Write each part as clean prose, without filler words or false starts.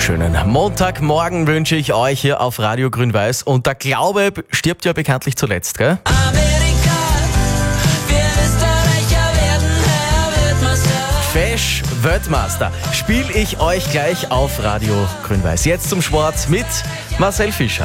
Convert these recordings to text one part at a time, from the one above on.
Schönen Montagmorgen wünsche ich euch hier auf Radio Grün-Weiß. Und der Glaube stirbt ja bekanntlich zuletzt, gell? Amerika, wir Österreicher werden Weltmeister. Fesch Weltmeister spiele ich euch gleich auf Radio Grün-Weiß. Jetzt zum Sport mit Marcel Fischer.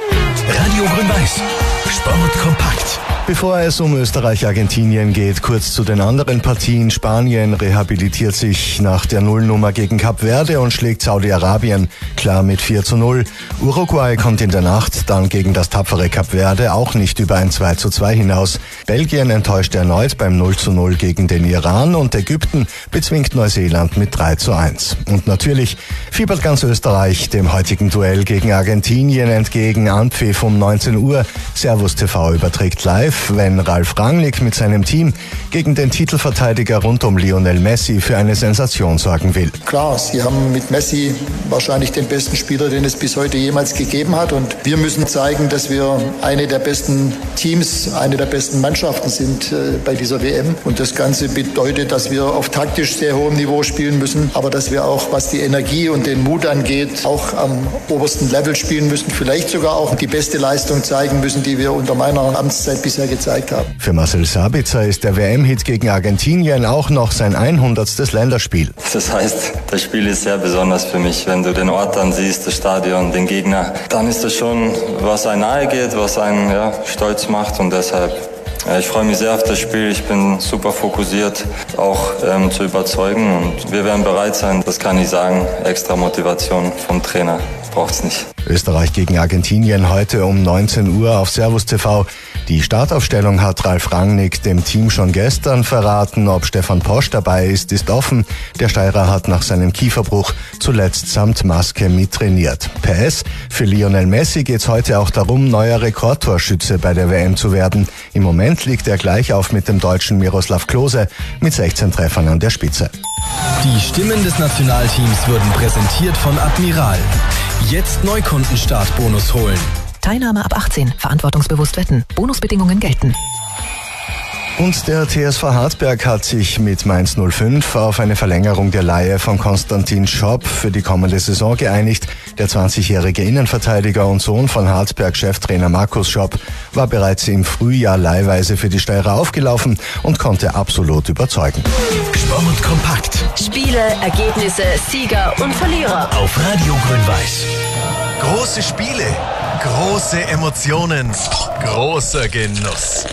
Radio Grün-Weiß. Sport kompakt. Bevor es um Österreich-Argentinien geht, kurz zu den anderen Partien. Spanien rehabilitiert sich nach der Nullnummer gegen Kap Verde und schlägt Saudi-Arabien klar mit 4:0. Uruguay kommt in der Nacht dann gegen das tapfere Kap Verde auch nicht über ein 2:2 hinaus. Belgien enttäuscht erneut beim 0:0 gegen den Iran und Ägypten bezwingt Neuseeland mit 3:1. Und natürlich fiebert ganz Österreich dem heutigen Duell gegen Argentinien entgegen. Anpfiff um 19 Uhr. Servus TV überträgt live, wenn Ralf Rangnick mit seinem Team gegen den Titelverteidiger rund um Lionel Messi für eine Sensation sorgen will. Klar, sie haben mit Messi wahrscheinlich den besten Spieler, den es bis heute jemals gegeben hat. Und wir müssen zeigen, dass wir eine der besten Teams, eine der besten Mannschaften sind bei dieser WM. Und das Ganze bedeutet, dass wir auf taktisch sehr hohem Niveau spielen müssen, aber dass wir auch, was die Energie und den Mut angeht, auch am obersten Level spielen müssen. Vielleicht sogar auch die beste Leistung zeigen müssen, die wir unter meiner Amtszeit bisher gezeigt haben. Für Marcel Sabitzer ist der WM-Hit gegen Argentinien auch noch sein 100. Länderspiel. Das heißt, das Spiel ist sehr besonders für mich. Wenn du den Ort dann siehst, das Stadion, den Gegner, dann ist das schon, was einen nahe geht, was einen stolz macht. Und deshalb, ich freue mich sehr auf das Spiel. Ich bin super fokussiert, auch zu überzeugen. Und wir werden bereit sein, das kann ich sagen. Extra Motivation vom Trainer braucht's nicht. Österreich gegen Argentinien heute um 19 Uhr auf Servus TV. Die Startaufstellung hat Ralf Rangnick dem Team schon gestern verraten. Ob Stefan Posch dabei ist offen. Der Steirer hat nach seinem Kieferbruch zuletzt samt Maske mittrainiert. PS, für Lionel Messi geht's heute auch darum, neuer Rekordtorschütze bei der WM zu werden. Im Moment liegt er gleich auf mit dem Deutschen Miroslav Klose mit 16 Treffern an der Spitze. Die Stimmen des Nationalteams wurden präsentiert von Admiral. Jetzt Neukundenstartbonus holen. Teilnahme ab 18. Verantwortungsbewusst wetten. Bonusbedingungen gelten. Und der TSV Hartberg hat sich mit Mainz 05 auf eine Verlängerung der Leihe von Konstantin Schopp für die kommende Saison geeinigt. Der 20-jährige Innenverteidiger und Sohn von Hartberg-Cheftrainer Markus Schopp war bereits im Frühjahr leihweise für die Steirer aufgelaufen und konnte absolut überzeugen. Sport kompakt. Spiele, Ergebnisse, Sieger und Verlierer. Auf Radio Grün-Weiß. Große Spiele, große Emotionen, großer Genuss.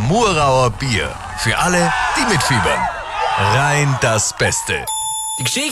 Murauer Bier. Für alle, die mitfiebern. Rein das Beste.